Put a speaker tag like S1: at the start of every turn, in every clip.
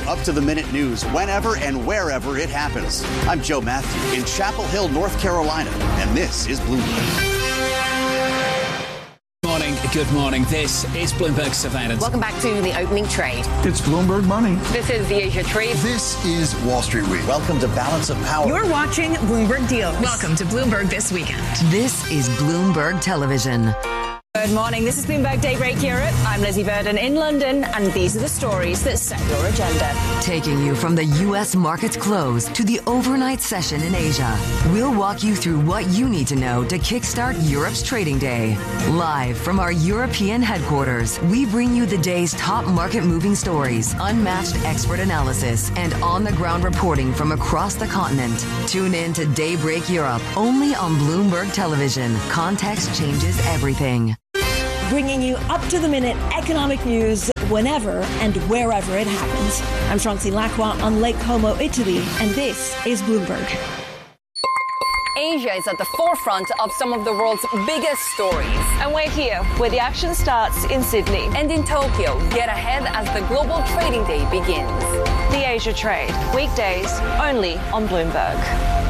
S1: up-to-the-minute news whenever and wherever it happens. I'm Joe Matthew in Chapel Hill, North Carolina, and this is Bloomberg.
S2: Good morning. This is Bloomberg Surveillance.
S3: Welcome back to the opening trade.
S4: It's Bloomberg Money.
S3: This is the Asia Trade.
S4: This is Wall Street Week.
S1: Welcome to Balance of Power.
S5: You're watching Bloomberg Deals.
S6: Welcome to Bloomberg This Weekend.
S7: This is Bloomberg Television.
S5: Good morning. This is Bloomberg Daybreak Europe. I'm Lizzie Burden in London, and these are the stories that set your agenda.
S7: Taking you from the U.S. market's close to the overnight session in Asia, we'll walk you through what you need to know to kickstart Europe's trading day. Live from our European headquarters, we bring you the day's top market-moving stories, unmatched expert analysis, and on-the-ground reporting from across the continent. Tune in to Daybreak Europe, only on Bloomberg Television. Context changes everything.
S5: Bringing you up-to-the-minute economic news whenever and wherever it happens. I'm Francine Lacqua on Lake Como, Italy, and this is Bloomberg.
S3: Asia is at the forefront of some of the world's biggest stories.
S8: And we're here where the action starts in Sydney.
S3: And in Tokyo, get ahead as the global trading day begins.
S8: The Asia Trade, weekdays only on Bloomberg.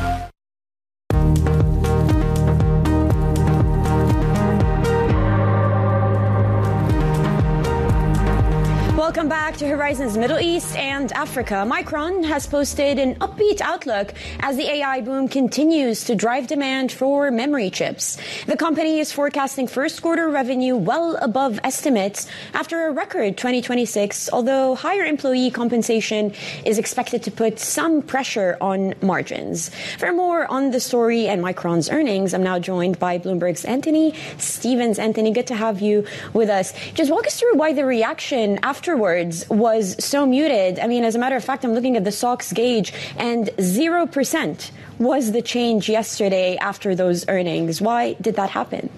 S5: Welcome back to Horizons Middle East and Africa. Micron has posted an upbeat outlook as the AI boom continues to drive demand for memory chips. The company is forecasting first quarter revenue well above estimates after a record 2026, although higher employee compensation is expected to put some pressure on margins. For more on the story and Micron's earnings, I'm now joined by Bloomberg's Anthony Stevens. Anthony, good to have you with us. Just walk us through why the reaction afterwards was so muted. I mean, as a matter of fact, I'm looking at the SOX gauge, and 0% was the change yesterday after those earnings. Why did that happen?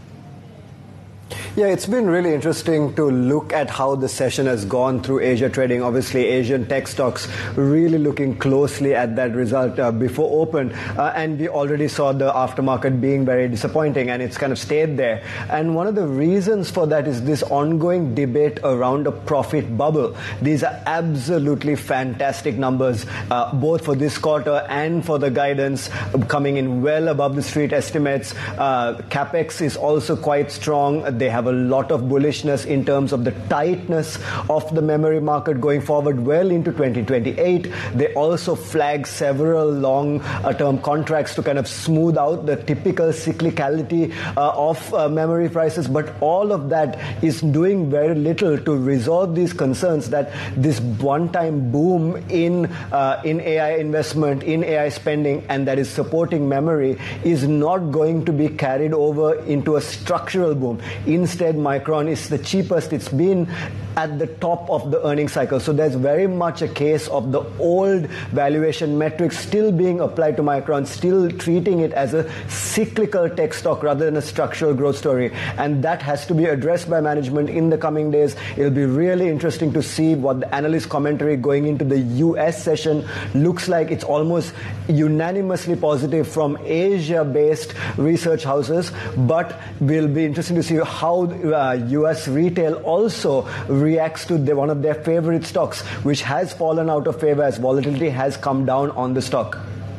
S9: Yeah, it's been really interesting to look at how the session has gone through Asia trading. Obviously, Asian tech stocks really looking closely at that result before open. And we already saw the aftermarket being very disappointing, and it's kind of stayed there. And one of the reasons for that is this ongoing debate around a profit bubble. These are absolutely fantastic numbers, both for this quarter and for the guidance, coming in well above the street estimates. CapEx is also quite strong. They have a lot of bullishness in terms of the tightness of the memory market going forward well into 2028. They also flag several long-term contracts to kind of smooth out the typical cyclicality of memory prices. But all of that is doing very little to resolve these concerns that this one-time boom in AI investment, in AI spending, and that is supporting memory is not going to be carried over into a structural boom. Instead, Micron is the cheapest it's been at the top of the earnings cycle. So there's very much a case of the old valuation metrics still being applied to Micron, still treating it as a cyclical tech stock rather than a structural growth story. And that has to be addressed by management in the coming days. It'll be really interesting to see what the analyst commentary going into the US session looks like. It's almost unanimously positive from Asia-based research houses, but will be interesting to see how US retail also reacts to one of their favorite stocks, which has fallen out of favor as volatility has come down on the stock.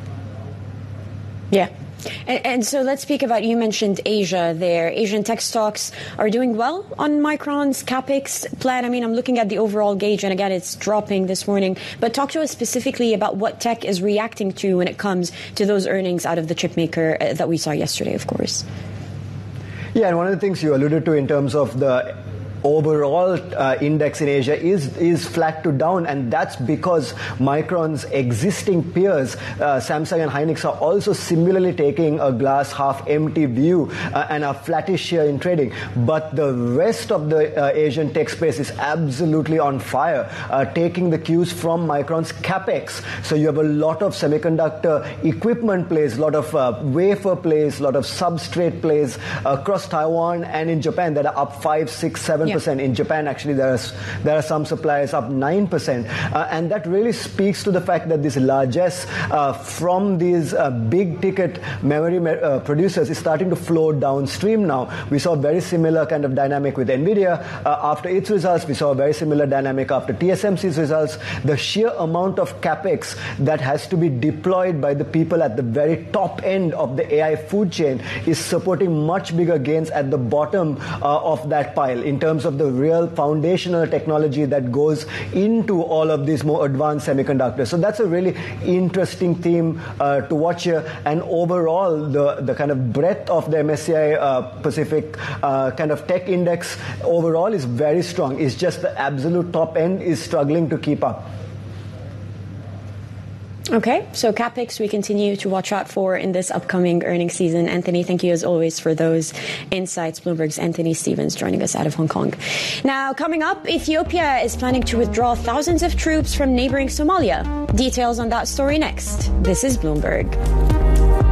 S5: Yeah. And so let's speak about, you mentioned Asia there. Asian tech stocks are doing well on Micron's CapEx plan. I mean, I'm looking at the overall gauge, and again, it's dropping this morning. But talk to us specifically about what tech is reacting to when it comes to those earnings out of the chip maker that we saw yesterday, of course.
S9: Yeah, and one of the things you alluded to in terms of the overall index in Asia is flat to down, and that's because Micron's existing peers, Samsung and Hynix, are also similarly taking a glass half empty view and are flattish here in trading. But the rest of the Asian tech space is absolutely on fire, taking the cues from Micron's CapEx. So you have a lot of semiconductor equipment plays, a lot of wafer plays, a lot of substrate plays across Taiwan and in Japan that are up 5, 6, 7% 7%. In Japan, actually, there are some suppliers up 9%. And that really speaks to the fact that this largesse from these big ticket memory producers is starting to flow downstream now. We saw a very similar kind of dynamic with NVIDIA after its results. We saw a very similar dynamic after TSMC's results. The sheer amount of capex that has to be deployed by the people at the very top end of the AI food chain is supporting much bigger gains at the bottom of that pile in terms of the real foundational technology that goes into all of these more advanced semiconductors. So that's a really interesting theme to watch here. And overall, the kind of breadth of the MSCI Pacific kind of tech index overall is very strong. It's just the absolute top end is struggling to keep up.
S5: Okay, so CapEx we continue to watch out for in this upcoming earnings season. Anthony, thank you as always for those insights. Bloomberg's Anthony Stevens joining us out of Hong Kong. Now, coming up, Ethiopia is planning to withdraw thousands of troops from neighboring Somalia. Details on that story next. This is Bloomberg.